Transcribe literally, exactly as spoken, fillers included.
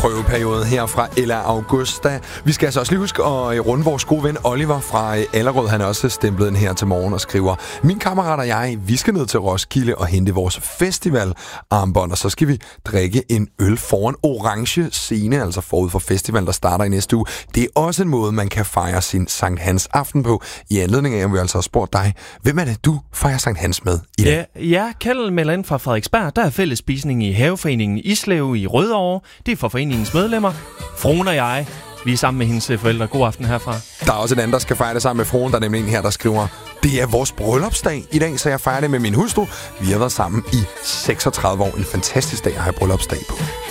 prøveperiode her fra Ella Augusta. Vi skal altså også lige huske at runde vores gode ven Oliver fra Allerød. Han er også stemplet ind her til morgen og skriver: Min kammerat og jeg, vi skal ned til Roskilde og hente vores festivalarmbånd, og så skal vi drikke en øl foran Orange Scene, altså forud for festivalen, der starter i næste uge. Det er også en måde, man kan fejre sin Sankt Hans aften på. I anledning af, at vi altså har spurgt dig, hvem er det, du fejrer Sankt Hans med i dag? Ja, ja, Kjeld melder ind fra Frederiksberg. Der er fællesspisning i Haveforeningen Islev i Rødovre. Det er for foreningens medlemmer. Fruen og jeg, vi er sammen med hendes forældre. God aften herfra. Der er også en anden, der skal fejre det sammen med fruen. Der er nemlig en her, der skriver: Det er vores bryllupsdag i dag, så jeg fejrer det med min hustru. Vi har været sammen i seksogtredive år. En fantastisk dag at have bryllupsdag på.